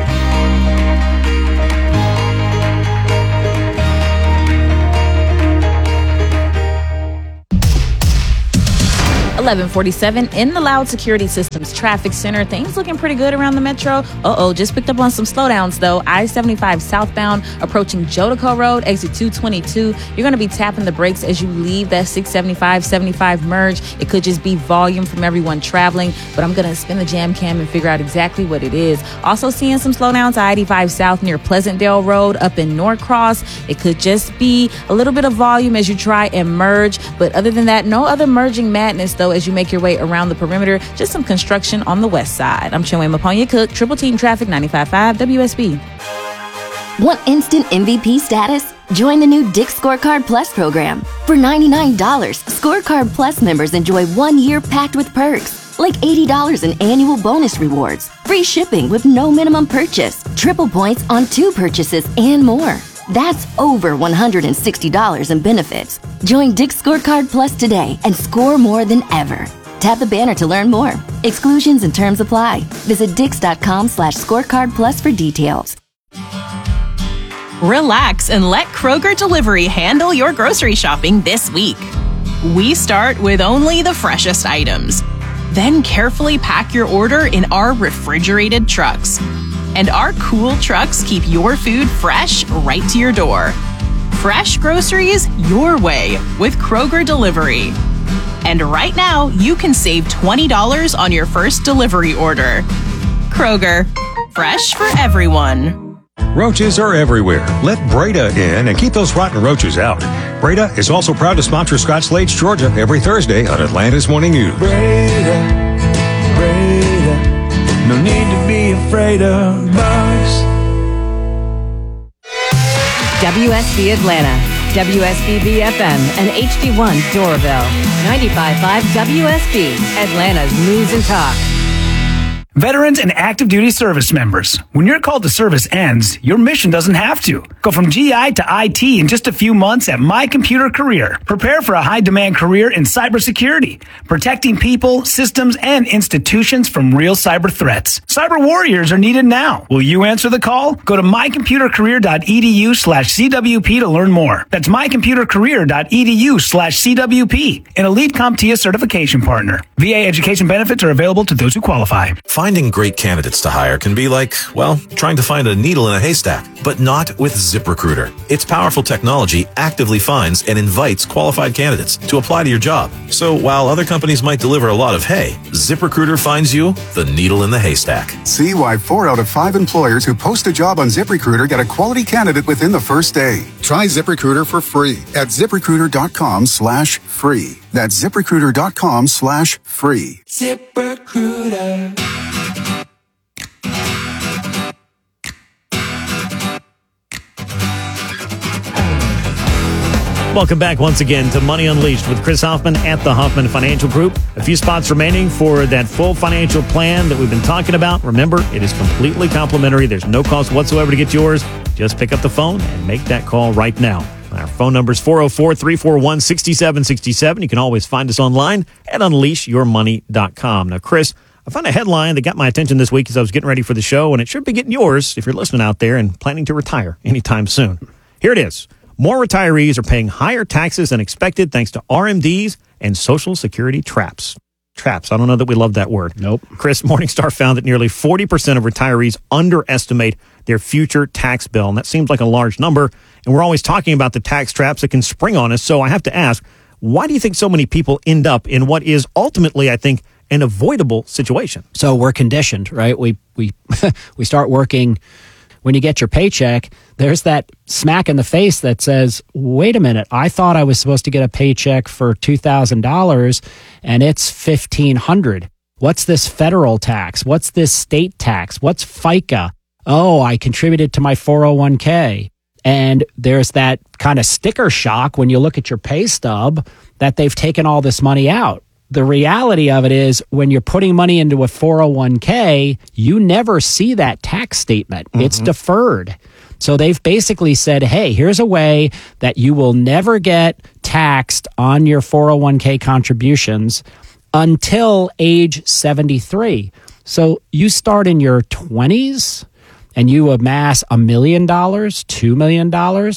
1147 in the Loud Security Systems Traffic Center. Things looking pretty good around the metro. Just picked up on some slowdowns, though. I-75 southbound approaching Jodico Road, exit 222. You're going to be tapping the brakes as you leave that 675-75 merge. It could just be volume from everyone traveling, but I'm going to spin the jam cam and figure out exactly what it is. Also seeing some slowdowns, I-85 south near Pleasantdale Road up in Norcross. It could just be a little bit of volume as you try and merge, but other than that, no other merging madness, though, as you make your way around the perimeter. Just some construction on the west side. I'm Chinwe Maponya Cook, Triple Team Traffic, 95.5 WSB. Want instant MVP status? Join the new Dick's Scorecard Plus program. For $99, Scorecard Plus members enjoy 1 year packed with perks, like $80 in annual bonus rewards, free shipping with no minimum purchase, triple points on 2 purchases, and more. That's over $160 in benefits. Join Dick's Scorecard Plus today and score more than ever. Tap the banner to learn more. Exclusions and terms apply. Visit Dix.com/scorecard plus for details. Relax and let Kroger Delivery handle your grocery shopping this week. We start with only the freshest items. Then carefully pack your order in our refrigerated trucks. And our cool trucks keep your food fresh right to your door. Fresh groceries your way with Kroger Delivery. And right now, you can save $20 on your first delivery order. Kroger, fresh for everyone. Roaches are everywhere. Let Breda in and keep those rotten roaches out. Breda is also proud to sponsor Scotch Lakes, Georgia, every Thursday on Atlanta's Morning News. Breda, no need to be afraid of bugs. WSB Atlanta, WSB BFM, and HD1 Doraville. 95.5 WSB, Atlanta's News and Talk. Veterans and active duty service members, when your call to service ends, your mission doesn't have to. Go from GI to IT in just a few months at My Computer Career. Prepare for a high-demand career in cybersecurity, protecting people, systems, and institutions from real cyber threats. Cyber warriors are needed now. Will you answer the call? Go to mycomputercareer.edu/CWP to learn more. That's mycomputercareer.edu/CWP, an elite CompTIA certification partner. VA education benefits are available to those who qualify. Finding great candidates to hire can be like, well, trying to find a needle in a haystack, but not with ZipRecruiter. Its powerful technology actively finds and invites qualified candidates to apply to your job. So while other companies might deliver a lot of hay, ZipRecruiter finds you the needle in the haystack. See why 4 out of 5 employers who post a job on ZipRecruiter get a quality candidate within the first day. Try ZipRecruiter for free at ZipRecruiter.com/free. That's ZipRecruiter.com/free. ZipRecruiter. Welcome back once again to Money Unleashed with Chris Hoffman at the Hoffman Financial Group. A few spots remaining for that full financial plan that we've been talking about. Remember, it is completely complimentary. There's no cost whatsoever to get yours. Just pick up the phone and make that call right now. Our phone number is 404-341-6767. You can always find us online at unleashyourmoney.com. Now, Chris, I found a headline that got my attention this week as I was getting ready for the show, and it should be getting yours if you're listening out there and planning to retire anytime soon. Here it is. More retirees are paying higher taxes than expected thanks to RMDs and Social Security traps. Traps. I don't know that we love that word. Nope. Chris, Morningstar found that nearly 40% of retirees underestimate their future tax bill, and that seems like a large number. And we're always talking about the tax traps that can spring on us. So I have to ask, why do you think so many people end up in what is ultimately, I think, an avoidable situation? So we're conditioned, right? We we start working. When you get your paycheck, there's that smack in the face that says, wait a minute, I thought I was supposed to get a paycheck for $2,000 and it's $1,500. What's this federal tax? What's this state tax? What's FICA? Oh, I contributed to my 401k. And there's that kind of sticker shock when you look at your pay stub that they've taken all this money out. The reality of it is when you're putting money into a 401k, you never see that tax statement. Mm-hmm. It's deferred. So they've basically said, hey, here's a way that you will never get taxed on your 401k contributions until age 73. So you start in your 20s and you amass $1 million, $2 million,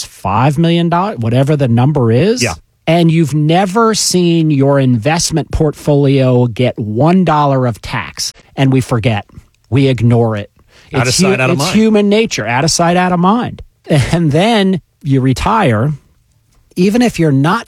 $5 million, whatever the number is. Yeah. And you've never seen your investment portfolio get $1 of tax. And we forget. We ignore it. Out of sight, out of mind. It's human nature. Out of sight, out of mind. And then you retire. Even if you're not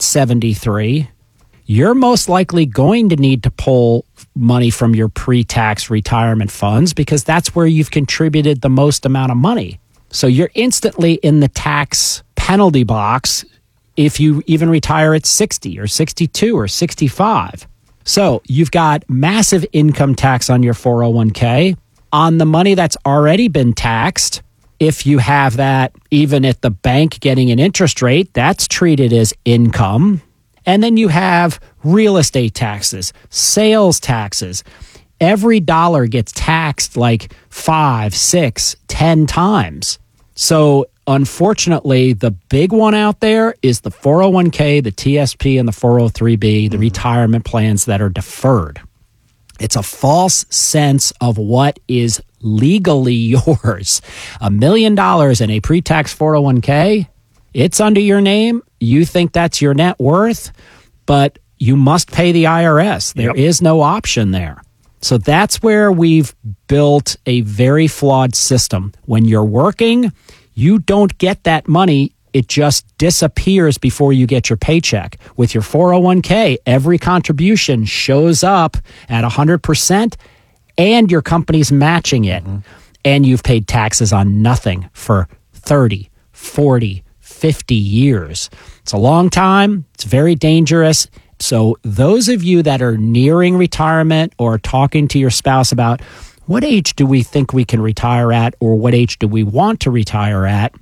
73, you're most likely going to need to pull money from your pre-tax retirement funds because that's where you've contributed the most amount of money. So you're instantly in the tax penalty box if you even retire at 60 or 62 or 65. So you've got massive income tax on your 401k. On the money that's already been taxed, if you have that even at the bank getting an interest rate, that's treated as income. And then you have real estate taxes, sales taxes. Every dollar gets taxed like 5, 6, 10 times. So unfortunately, the big one out there is the 401k, the TSP, and the 403b, the retirement plans that are deferred. It's a false sense of what is legally yours. $1 million in a pre-tax 401k, it's under your name. You think that's your net worth, but you must pay the IRS. There is no option there. So that's where we've built a very flawed system. When you're working, you don't get that money. It just disappears before you get your paycheck. With your 401k, every contribution shows up at 100% and your company's matching it. And you've paid taxes on nothing for 30, 40, 50 years. It's a long time. It's very dangerous. So those of you that are nearing retirement or talking to your spouse about what age do we think we can retire at or what age do we want to retire at,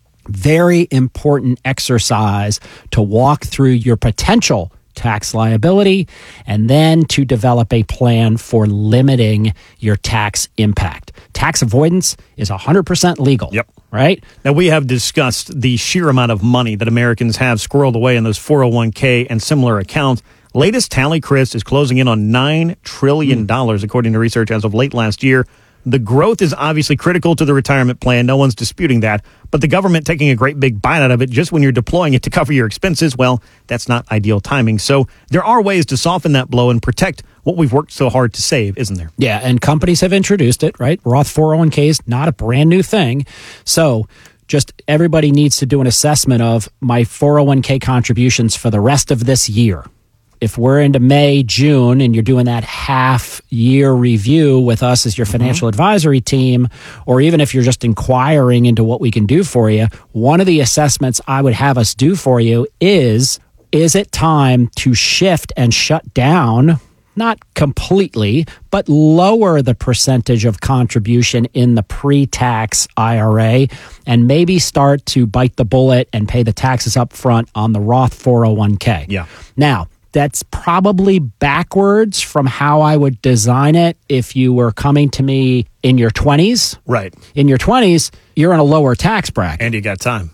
very important exercise to walk through your potential tax liability and then to develop a plan for limiting your tax impact. Tax avoidance is 100% legal. Yep. Right? Now, we have discussed the sheer amount of money that Americans have squirreled away in those 401k and similar accounts. Latest tally, Chris, is closing in on $9 trillion, according to research as of late last year. The growth is obviously critical to the retirement plan. No one's disputing that. But the government taking a great big bite out of it just when you're deploying it to cover your expenses, well, that's not ideal timing. So there are ways to soften that blow and protect what we've worked so hard to save, isn't there? Yeah, and companies have introduced it, right? Roth 401k is not a brand new thing. So just everybody needs to do an assessment of my 401k contributions for the rest of this year. If we're into May, June, and you're doing that half-year review with us as your financial advisory team, or even if you're just inquiring into what we can do for you, one of the assessments I would have us do for you is it time to shift and shut down, not completely, but lower the percentage of contribution in the pre-tax IRA and maybe start to bite the bullet and pay the taxes up front on the Roth 401k. Yeah. Now, that's probably backwards from how I would design it if you were coming to me in your 20s. Right. In your 20s, you're in a lower tax bracket. And you got time.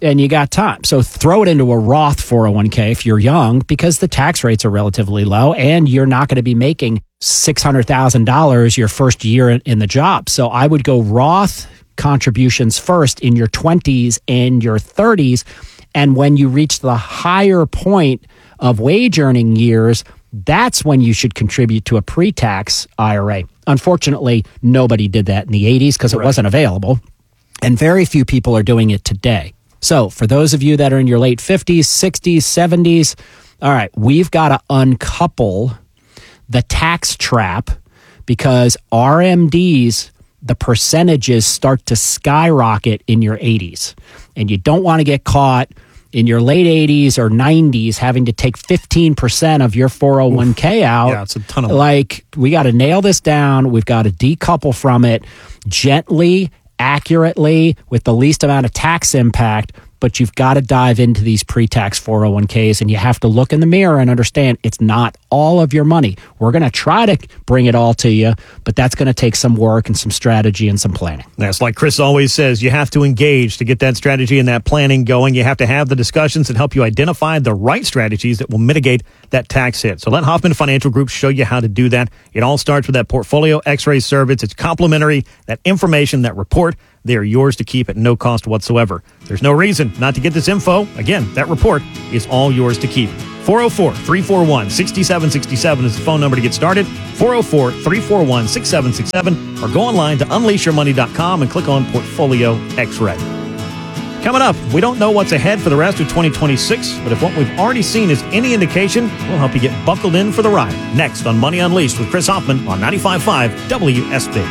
So throw it into a Roth 401k if you're young because the tax rates are relatively low and you're not going to be making $600,000 your first year in the job. So I would go Roth contributions first in your 20s and your 30s. And when you reach the higher point of wage earning years, that's when you should contribute to a pre-tax IRA. Unfortunately, nobody did that in the 80s because it wasn't available. And very few people are doing it today. So for those of you that are in your late 50s, 60s, 70s, all right, we've got to uncouple the tax trap because RMDs, the percentages start to skyrocket in your 80s. And you don't want to get caught in your late 80s or 90s having to take 15% of your 401k out. Yeah, it's a ton of money. Like, we got to nail this down. We've got to decouple from it gently, accurately, with the least amount of tax impact. but you've got to dive into these pre-tax 401ks, and you have to look in the mirror and understand it's not all of your money. We're going to try to bring it all to you, but that's going to take some work and some strategy and some planning. That's like Chris always says, you have to engage to get that strategy and that planning going. You have to have the discussions that help you identify the right strategies that will mitigate that tax hit. So let Hoffman Financial Group show you how to do that. It all starts with that portfolio x-ray service. It's complimentary. That information, that report, they are yours to keep at no cost whatsoever. There's no reason not to get this info. Again, that report is all yours to keep. 404-341-6767 is the phone number to get started. 404-341-6767, or go online to unleashyourmoney.com and click on Portfolio X-Ray. Coming up, we don't know what's ahead for the rest of 2026, but if what we've already seen is any indication, we'll help you get buckled in for the ride. Next on Money Unleashed with Chris Hoffman on 95.5 WSB.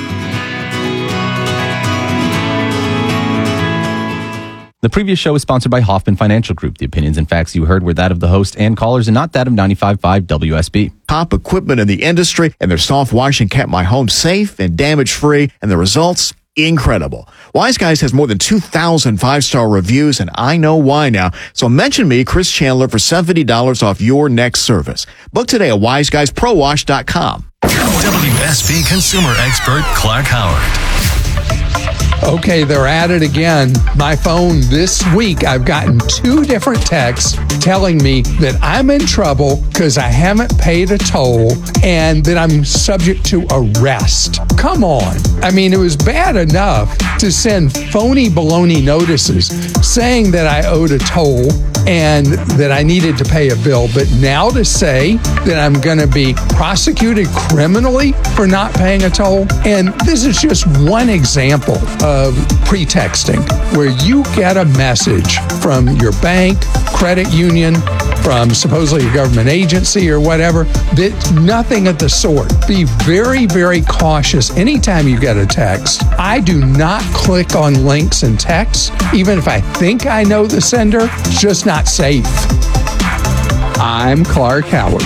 The previous show was sponsored by Hoffman Financial Group. The opinions and facts you heard were that of the host and callers and not that of 95.5 WSB. Top equipment in the industry, and their soft washing kept my home safe and damage-free, and the results, incredible. Wise Guys has more than 2,000 five-star reviews, and I know why now. So mention me, Chris Chandler, for $70 off your next service. Book today at wiseguysprowash.com. WSB consumer expert Clark Howard. Okay, they're at it again. My phone this week, I've gotten 2 different texts telling me that I'm in trouble because I haven't paid a toll and that I'm subject to arrest. Come on. I mean, it was bad enough to send phony baloney notices saying that I owed a toll and that I needed to pay a bill, but now to say that I'm going to be prosecuted criminally for not paying a toll. And this is just one example of pretexting, where you get a message from your bank, credit union, from supposedly a government agency or whatever, that nothing of the sort. Be very, very cautious anytime you get a text. I do not click on links in text, even if I think I know the sender. It's just not safe. I'm Clark Howard.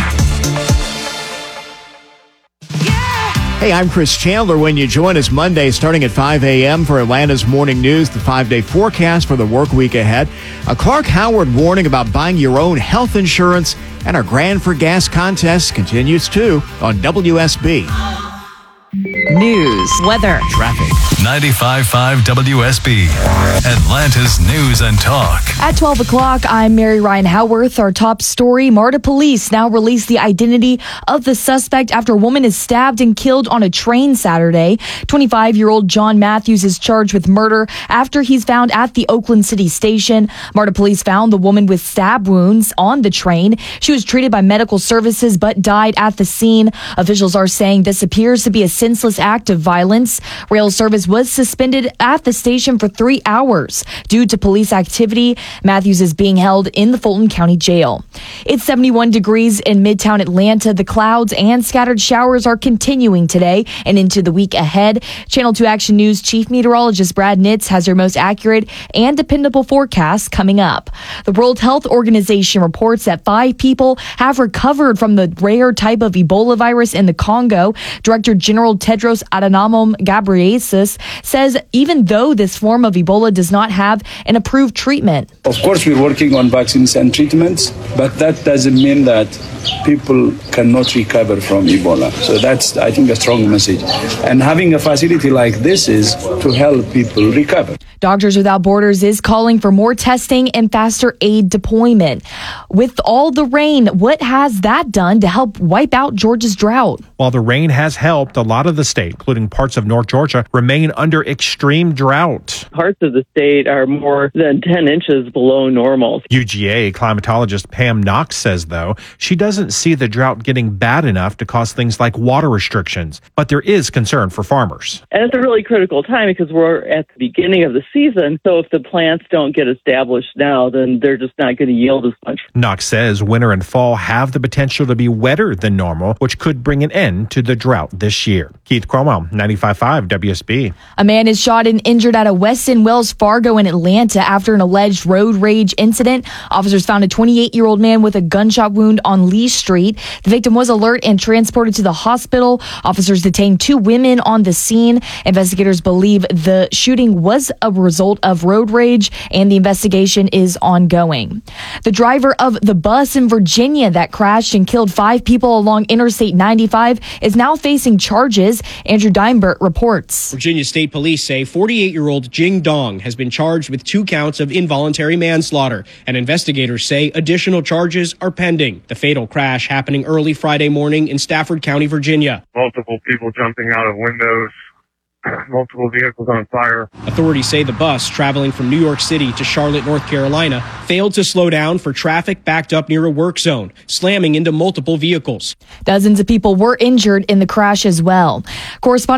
Hey, I'm Chris Chandler. When you join us Monday starting at 5 a.m. for Atlanta's Morning News, the 5-day forecast for the work week ahead, a Clark Howard warning about buying your own health insurance, and our Grand for Gas contest continues too on WSB. News, weather, traffic. 95.5 WSB, Atlanta's News and Talk. At 12 o'clock, I'm Mary Ryan Howarth. Our top story, MARTA police now release the identity of the suspect after a woman is stabbed and killed on a train Saturday. 25-year-old John Matthews is charged with murder after he's found at the Oakland City station. MARTA police found the woman with stab wounds on the train. She was treated by medical services but died at the scene. Officials are saying this appears to be a senseless act of violence. Rail service was suspended at the station for 3 hours due to police activity. Matthews is being held in the Fulton County Jail. It's 71 degrees in Midtown Atlanta. The clouds and scattered showers are continuing today and into the week ahead. Channel 2 Action News Chief Meteorologist Brad Nitz has your most accurate and dependable forecast coming up. The World Health Organization reports that 5 people have recovered from the rare type of Ebola virus in the Congo. Director General Tedros Adhanom Ghebreyesus says even though this form of Ebola does not have an approved treatment. Of course, we're working on vaccines and treatments, but that doesn't mean that people cannot recover from Ebola. So that's, I think, a strong message. And having a facility like this is to help people recover. Doctors Without Borders is calling for more testing and faster aid deployment. With all the rain, what has that done to help wipe out Georgia's drought? While the rain has helped, a lot of the state, including parts of North Georgia, remain under extreme drought. Parts of the state are more than 10 inches below normal. UGA climatologist Pam Knox says, though, she doesn't see the drought getting bad enough to cause things like water restrictions, but there is concern for farmers. And it's a really critical time because we're at the beginning of the season, so if the plants don't get established now, then they're just not going to yield as much. Knox says winter and fall have the potential to be wetter than normal, which could bring an end to the drought this year. Keith Cromwell, 95.5 WSB. A man is shot and injured at a Westin Wells Fargo in Atlanta after an alleged road rage incident. Officers found a 28-year-old man with a gunshot wound on Lee Street. The victim was alert and transported to the hospital. Officers detained 2 women on the scene. Investigators believe the shooting was a result of road rage, and the investigation is ongoing. The driver of the bus in Virginia that crashed and killed 5 people along Interstate 95 is now facing charges. Andrew Deinbert reports. Virginia State Police say 48-year-old Jing Dong has been charged with 2 counts of involuntary manslaughter, and investigators say additional charges are pending. The fatal crash happening early Friday morning in Stafford County, Virginia. Multiple people jumping out of windows. Multiple vehicles on fire. Authorities say the bus traveling from New York City to Charlotte, North Carolina, failed to slow down for traffic backed up near a work zone, slamming into multiple vehicles. Dozens of people were injured in the crash as well. Correspondent